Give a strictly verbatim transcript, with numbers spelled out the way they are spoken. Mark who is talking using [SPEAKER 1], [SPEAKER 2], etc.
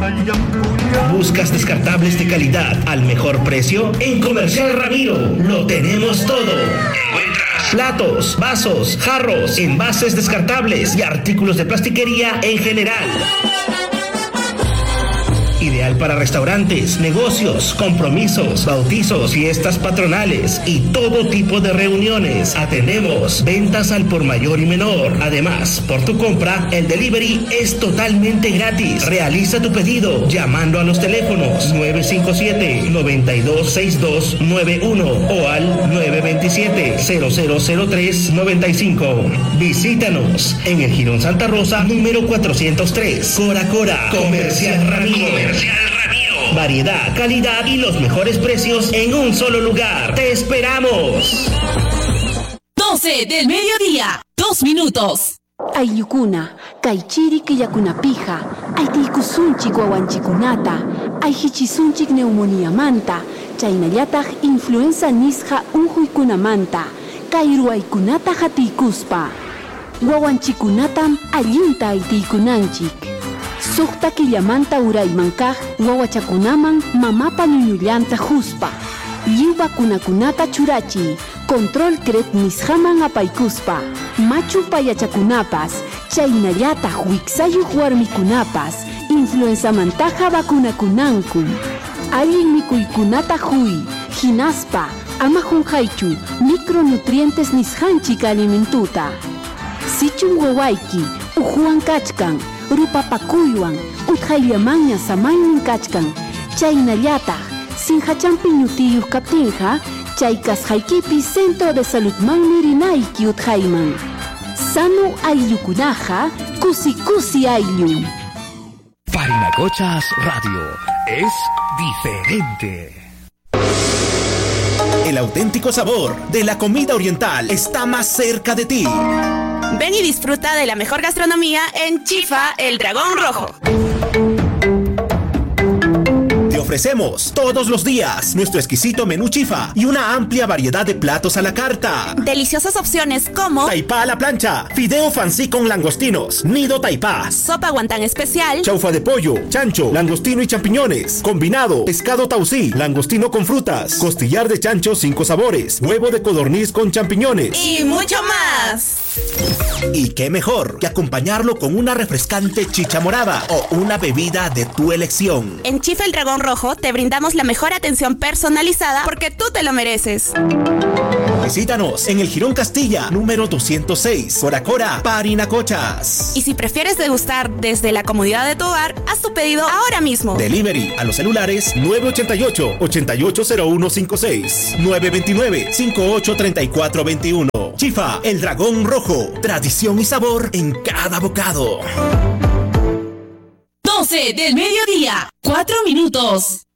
[SPEAKER 1] ¿Buscas descartables de calidad al mejor precio? En Comercial Ramiro lo tenemos todo. Encuentras platos, vasos, jarros, envases descartables y artículos de plastiquería en general. Ideal para restaurantes, negocios, compromisos, bautizos, fiestas patronales y todo tipo de reuniones. Atendemos ventas al por mayor y menor. Además, por tu compra, el delivery es totalmente gratis. Realiza tu pedido llamando a los teléfonos nueve cinco siete, nueve dos seis dos nueve uno o al nueve dos siete, cero cero cero tres nueve cinco. Visítanos en el Jirón Santa Rosa, número cuatrocientos tres. Cora Cora. Comercial Ramiro. Ramiro. Variedad, calidad y los mejores precios en un solo lugar. ¡Te esperamos!
[SPEAKER 2] doce del mediodía, dos minutos.
[SPEAKER 3] Ayyukuna, kaychiri killakunapija, aytiykusunchik wawanchikunata, ayhichisunchik neumonía manta, chaynallataq influenza nisqa unquykunamanta, kay ruwaykunata hatiykuspa. Wawanchikunatam allinta aytiykunanchik. Sukta killamanta uraymankaj wawachakunaman mamapa ñuñullanta huspa. Lliw vacunakunata churachi, control crep nisqaman apaykuspa. Machu payachakunapas, chaynallataq wiksayuq warmikunapas, influenzamantaja vacunakunanku. Allin mikuykunata huy, hinaspa, ama junqaychu, micronutrientes nisqanchik alimentuta. Sichun wawayki, uhuwan kachkan, rupapakuywan, utqayllamanña samaynin kachkan. Chaynallataq, sinhachampi ñutiyuq kaptinqa, chay kasqaykipi Centro de Saludmanmi rinayki utqayman. Sano ayllukunaqa, kusi kusi ayllu.
[SPEAKER 4] Parinacochas Radio es diferente.
[SPEAKER 5] El auténtico sabor de la comida oriental está más cerca de ti.
[SPEAKER 6] Ven y disfruta de la mejor gastronomía en Chifa, el Dragón Rojo.
[SPEAKER 5] Te ofrecemos todos los días nuestro exquisito menú Chifa y una amplia variedad de platos a la carta.
[SPEAKER 6] Deliciosas opciones como
[SPEAKER 5] taipá a la plancha, fideo fancy con langostinos, nido taipá,
[SPEAKER 6] sopa guantán especial,
[SPEAKER 5] chaufa de pollo, chancho, langostino y champiñones, combinado, pescado tausí, langostino con frutas, costillar de chancho cinco sabores, huevo de codorniz con champiñones
[SPEAKER 6] y mucho más.
[SPEAKER 5] Y qué mejor que acompañarlo con una refrescante chicha morada o una bebida de tu elección.
[SPEAKER 6] En Chifa el Dragón Rojo te brindamos la mejor atención personalizada porque tú te lo mereces.
[SPEAKER 5] Visítanos en el Jirón Castilla, número doscientos seis, Cora Cora, Parinacochas.
[SPEAKER 6] Y si prefieres degustar desde la comodidad de tu hogar, haz tu pedido ahora mismo.
[SPEAKER 5] Delivery a los celulares nueve ocho ocho, ocho ocho cero uno cinco seis, nueve dos nueve, cinco ocho tres cuatro dos uno. Chifa, el Dragón Rojo, tradición y sabor en cada bocado.
[SPEAKER 2] doce del mediodía, cuatro minutos.